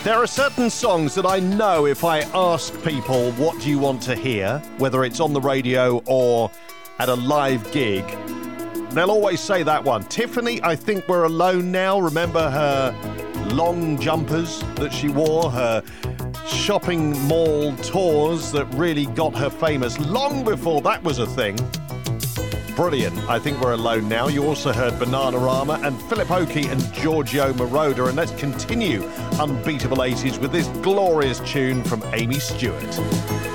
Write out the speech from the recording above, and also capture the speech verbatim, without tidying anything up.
There are certain songs that I know if I ask people what do you want to hear, whether it's on the radio or at a live gig, they'll always say that one. Tiffany, I Think We're Alone Now. Remember her long jumpers that she wore, her shopping mall tours that really got her famous long before that was a thing. Brilliant. I Think We're Alone Now. You also heard Bananarama and Philip Oakey and Giorgio Moroder. And let's continue Unbeatable eighties with this glorious tune from Amy Stewart.